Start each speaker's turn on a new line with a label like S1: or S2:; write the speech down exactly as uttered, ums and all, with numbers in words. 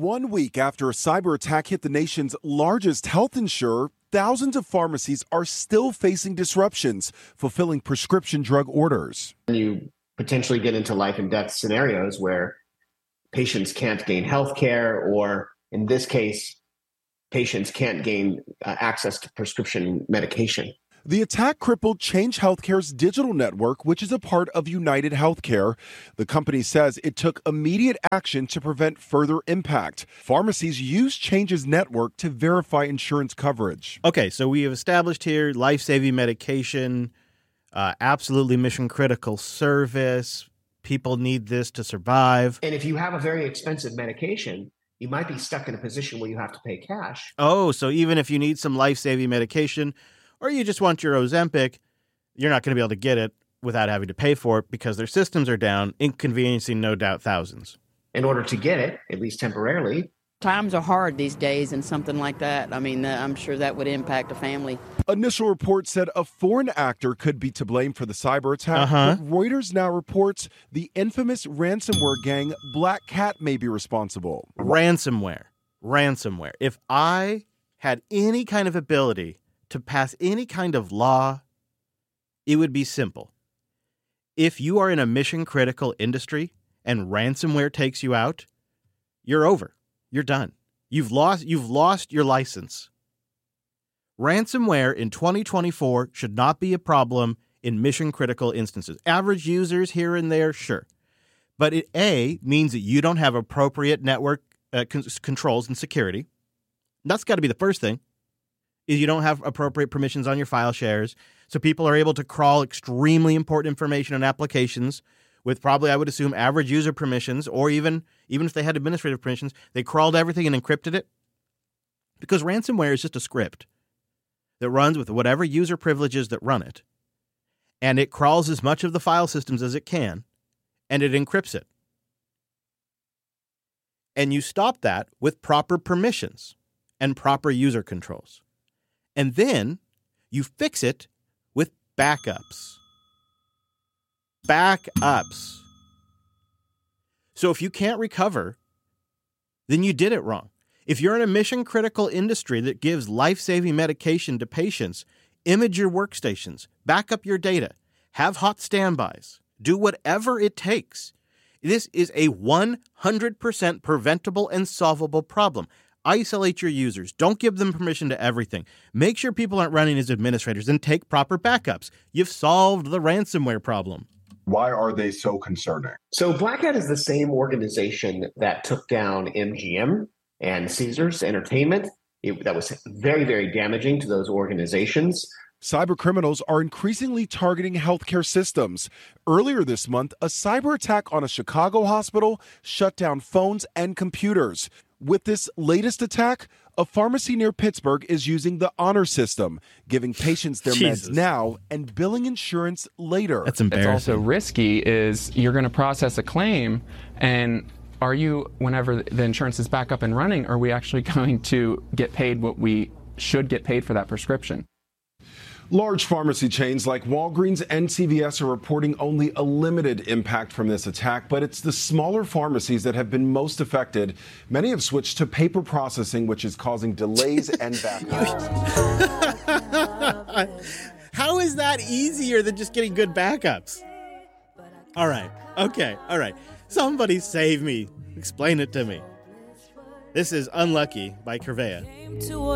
S1: One week after a cyber attack hit the nation's largest health insurer, thousands of pharmacies are still facing disruptions, fulfilling prescription drug orders.
S2: You potentially get into life and death scenarios where patients can't gain health care, or in this case, patients can't gain uh, access to prescription medication.
S1: The attack crippled Change Healthcare's digital network, which is a part of United Healthcare. The company says it took immediate action to prevent further impact. Pharmacies use Change's network to verify insurance coverage.
S3: Okay, so we have established here life-saving medication, uh, absolutely mission-critical service. People need this to survive.
S2: And if you have a very expensive medication, you might be stuck in a position where you have to pay cash.
S3: Oh, so even if you need some life-saving medication, or you just want your Ozempic, you're not going to be able to get it without having to pay for it because their systems are down, inconveniencing no doubt thousands.
S2: In order to get it, at least temporarily.
S4: Times are hard these days, and something like that, I mean, uh, I'm sure that would impact a family.
S1: Initial reports said a foreign actor could be to blame for the cyber attack,
S3: uh-huh.
S1: but Reuters now reports the infamous ransomware gang Black Cat may be responsible.
S3: Ransomware. Ransomware. If I had any kind of ability to pass any kind of law, it would be simple. If you are in a mission-critical industry and ransomware takes you out, you're over. You're done. You've lost, you've lost your license. Ransomware in twenty twenty-four should not be a problem in mission-critical instances. Average users here and there, sure. But it, A, means that you don't have appropriate network uh, con- controls and security. That's got to be the first thing. Is you don't have appropriate permissions on your file shares, so people are able to crawl extremely important information and applications with probably, I would assume, average user permissions, or even, even if they had administrative permissions, they crawled everything and encrypted it. Because ransomware is just a script that runs with whatever user privileges that run it, and it crawls as much of the file systems as it can, and it encrypts it. And you stop that with proper permissions and proper user controls. And then you fix it with backups. Backups. So if you can't recover, then you did it wrong. If you're in a mission-critical industry that gives life-saving medication to patients, image your workstations, back up your data, have hot standbys, do whatever it takes. This is a one hundred percent preventable and solvable problem. Isolate your users. Don't give them permission to everything. Make sure people aren't running as administrators, and take proper backups. You've solved the ransomware problem.
S5: Why are they so concerning?
S2: So Black Hat is the same organization that took down M G M and Caesars Entertainment. It, that was very, very damaging to those organizations.
S1: Cyber criminals are increasingly targeting healthcare systems. Earlier this month, a cyber attack on a Chicago hospital shut down phones and computers. With this latest attack, a pharmacy near Pittsburgh is using the honor system, giving patients their
S3: Jesus.
S1: meds now and billing insurance later.
S3: That's embarrassing.
S6: It's also risky is you're going to process a claim, and are you, whenever the insurance is back up and running, are we actually going to get paid what we should get paid for that prescription?
S1: Large pharmacy chains like Walgreens and C V S are reporting only a limited impact from this attack, but it's the smaller pharmacies that have been most affected. Many have switched to paper processing, which is causing delays and backlogs.
S3: How is that easier than just getting good backups? All right. Okay. All right. Somebody save me. Explain it to me. This is Unlucky by Curvea.